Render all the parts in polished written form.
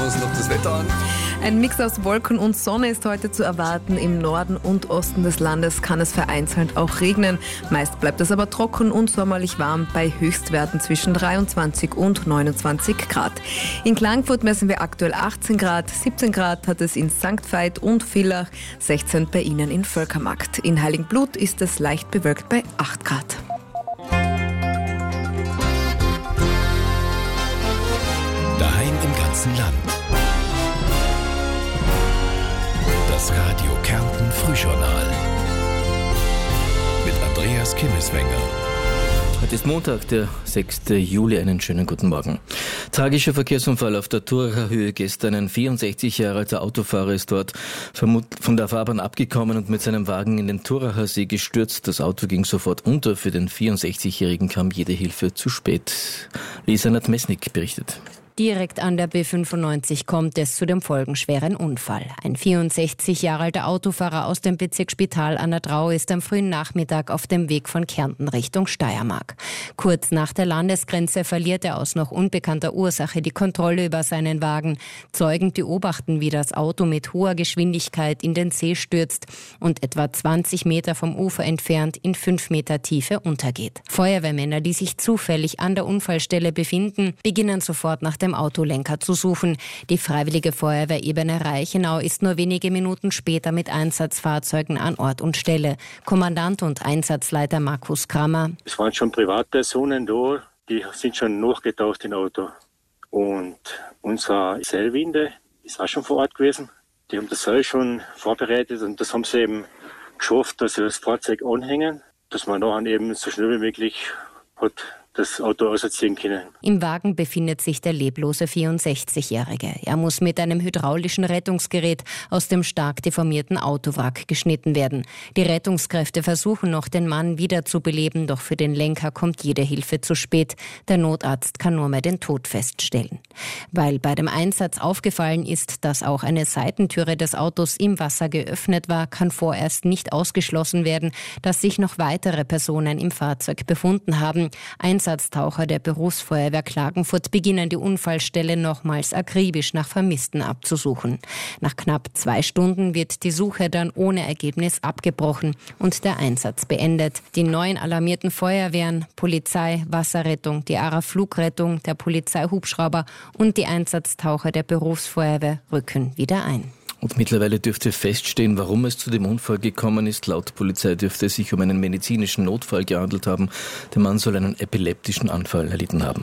uns noch das Wetter an. Ein Mix aus Wolken und Sonne ist heute zu erwarten. Im Norden und Osten des Landes kann es vereinzelt auch regnen. Meist bleibt es aber trocken und sommerlich warm bei Höchstwerten zwischen 23 und 29 Grad. In Klagenfurt messen wir aktuell 18 Grad, 17 Grad hat es in St. Veit und Villach, 16 bei Ihnen in Völkermarkt. In Heiligenblut ist es leicht bewölkt bei 8 Grad. Daheim im ganzen Land. Das Radio Kärnten Frühjournal mit Andreas Kimmeswenger. Heute ist Montag, der 6. Juli. Einen schönen guten Morgen. Tragischer Verkehrsunfall auf der Thuracher Höhe gestern. Ein 64 Jahre alter Autofahrer ist dort von der Fahrbahn abgekommen und mit seinem Wagen in den Thuracher See gestürzt. Das Auto ging sofort unter. Für den 64-Jährigen kam jede Hilfe zu spät. Lisa Nadmesnik berichtet. Direkt an der B95 kommt es zu dem folgenschweren Unfall. Ein 64 Jahre alter Autofahrer aus dem Bezirk Spital an der Drau ist am frühen Nachmittag auf dem Weg von Kärnten Richtung Steiermark. Kurz nach der Landesgrenze verliert er aus noch unbekannter Ursache die Kontrolle über seinen Wagen. Zeugen beobachten, wie das Auto mit hoher Geschwindigkeit in den See stürzt und etwa 20 Meter vom Ufer entfernt in 5 Meter Tiefe untergeht. Feuerwehrmänner, die sich zufällig an der Unfallstelle befinden, beginnen sofort nach dem Autolenker zu suchen. Die Freiwillige Feuerwehr Ebene Reichenau ist nur wenige Minuten später mit Einsatzfahrzeugen an Ort und Stelle. Kommandant und Einsatzleiter Markus Kramer. Es waren schon Privatpersonen da, die sind schon nachgetaucht im Auto. Und unser Seilwinde ist auch schon vor Ort gewesen. Die haben das Seil schon vorbereitet und das haben sie eben geschafft, dass sie das Fahrzeug anhängen, dass man nachher eben so schnell wie möglich hat das Auto ausziehen können. Im Wagen befindet sich der leblose 64-Jährige. Er muss mit einem hydraulischen Rettungsgerät aus dem stark deformierten Autowrack geschnitten werden. Die Rettungskräfte versuchen noch, den Mann wiederzubeleben, doch für den Lenker kommt jede Hilfe zu spät. Der Notarzt kann nur mehr den Tod feststellen. Weil bei dem Einsatz aufgefallen ist, dass auch eine Seitentüre des Autos im Wasser geöffnet war, kann vorerst nicht ausgeschlossen werden, dass sich noch weitere Personen im Fahrzeug befunden haben. Einsatztaucher der Berufsfeuerwehr Klagenfurt beginnen die Unfallstelle nochmals akribisch nach Vermissten abzusuchen. Nach knapp 2 Stunden wird die Suche dann ohne Ergebnis abgebrochen und der Einsatz beendet. Die 9 alarmierten Feuerwehren, Polizei, Wasserrettung, die ARA Flugrettung, der Polizeihubschrauber und die Einsatztaucher der Berufsfeuerwehr rücken wieder ein. Und mittlerweile dürfte feststehen, warum es zu dem Unfall gekommen ist. Laut Polizei dürfte es sich um einen medizinischen Notfall gehandelt haben. Der Mann soll einen epileptischen Anfall erlitten haben.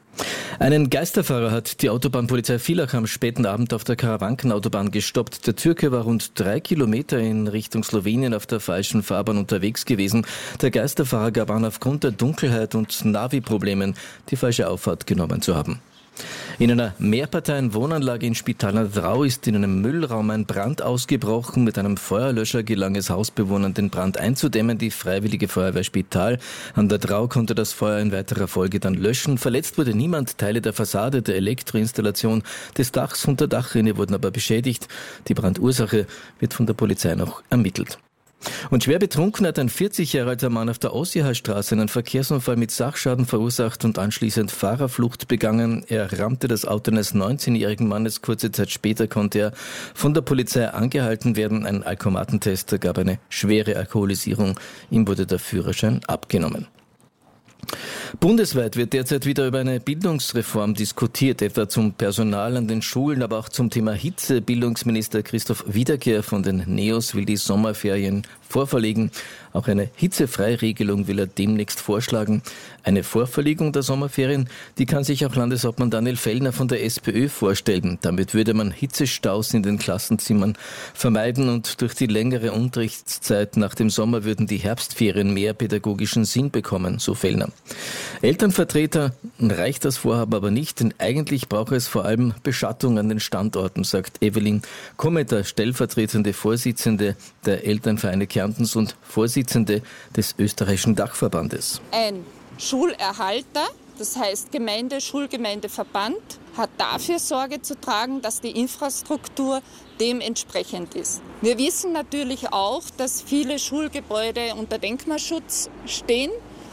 Einen Geisterfahrer hat die Autobahnpolizei Villach am späten Abend auf der Karawankenautobahn gestoppt. Der Türke war rund 3 Kilometer in Richtung Slowenien auf der falschen Fahrbahn unterwegs gewesen. Der Geisterfahrer gab an, aufgrund der Dunkelheit und Navi-Problemen die falsche Auffahrt genommen zu haben. In einer Mehrparteien-Wohnanlage in Spital an der Drau ist in einem Müllraum ein Brand ausgebrochen. Mit einem Feuerlöscher gelang es Hausbewohnern, den Brand einzudämmen. Die Freiwillige Feuerwehr Spital an der Drau konnte das Feuer in weiterer Folge dann löschen. Verletzt wurde niemand. Teile der Fassade, der Elektroinstallation, des Dachs und der Dachrinne wurden aber beschädigt. Die Brandursache wird von der Polizei noch ermittelt. Und schwer betrunken hat ein 40 Jahre alter Mann auf der Ossihalstraße einen Verkehrsunfall mit Sachschaden verursacht und anschließend Fahrerflucht begangen. Er rammte das Auto eines 19-jährigen Mannes. Kurze Zeit später konnte er von der Polizei angehalten werden. Ein Alkomatentest gab eine schwere Alkoholisierung. Ihm wurde der Führerschein abgenommen. Bundesweit wird derzeit wieder über eine Bildungsreform diskutiert, etwa zum Personal an den Schulen, aber auch zum Thema Hitze. Bildungsminister Christoph Wiederkehr von den NEOS will die Sommerferien vorverlegen. Auch eine Hitzefreiregelung will er demnächst vorschlagen. Eine Vorverlegung der Sommerferien, die kann sich auch Landeshauptmann Daniel Fellner von der SPÖ vorstellen. Damit würde man Hitzestaus in den Klassenzimmern vermeiden und durch die längere Unterrichtszeit nach dem Sommer würden die Herbstferien mehr pädagogischen Sinn bekommen, so Fellner. Elternvertreter reicht das Vorhaben aber nicht, denn eigentlich braucht es vor allem Beschattung an den Standorten, sagt Evelyn Kommeter, stellvertretende Vorsitzende der Elternvereine Kärntens und Vorsitzende des österreichischen Dachverbandes. Ein Schulerhalter, das heißt Gemeinde, Schulgemeindeverband, hat dafür Sorge zu tragen, dass die Infrastruktur dementsprechend ist. Wir wissen natürlich auch, dass viele Schulgebäude unter Denkmalschutz stehen.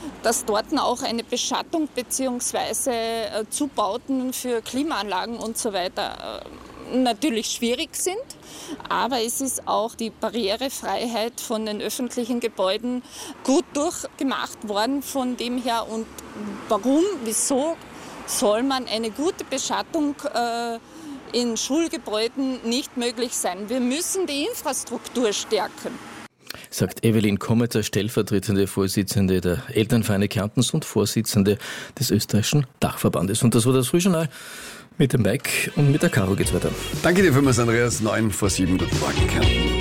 dass dort auch eine Beschattung bzw. Zubauten für Klimaanlagen und so weiter natürlich schwierig sind. Aber es ist auch die Barrierefreiheit von den öffentlichen Gebäuden gut durchgemacht worden von dem her. Und warum, wieso soll man eine gute Beschattung in Schulgebäuden nicht möglich sein? Wir müssen die Infrastruktur stärken. Sagt Evelyn Kommeter, stellvertretende Vorsitzende der Elternvereine Kärntens und Vorsitzende des österreichischen Dachverbandes. Und das war das Frühjournal mit dem Mike und mit der Caro geht's weiter. Danke dir vielmals, Andreas. 9:07, guten Morgen, Kärnten.